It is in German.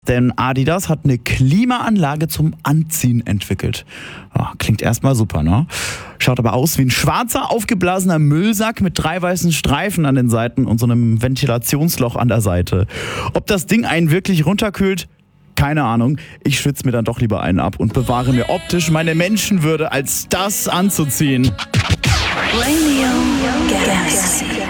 Denn Adidas hat eine Klimaanlage zum Anziehen entwickelt. Klingt erstmal super, ne? Schaut aber aus wie ein schwarzer, aufgeblasener Müllsack mit 3 weißen Streifen an den Seiten und so einem Ventilationsloch an der Seite. Ob das Ding einen wirklich runterkühlt? Keine Ahnung. Ich schwitze mir dann doch lieber einen ab und bewahre mir optisch meine Menschenwürde, als das anzuziehen. Radio Galaxy.